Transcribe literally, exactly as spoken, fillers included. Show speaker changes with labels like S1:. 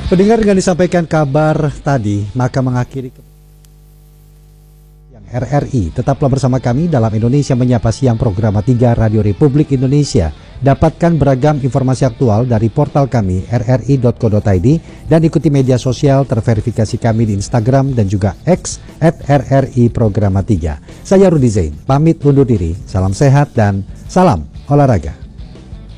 S1: Pendengar, dengan disampaikan kabar tadi, maka mengakhiri yang R R I. Tetaplah bersama kami dalam Indonesia Menyapa Siang, program tiga Radio Republik Indonesia. Dapatkan beragam informasi aktual dari portal kami r r i dot co dot i d dan ikuti media sosial terverifikasi kami di Instagram dan juga X at R R I Programa tiga. Saya Rudi Zain, pamit undur diri. Salam sehat dan salam olahraga.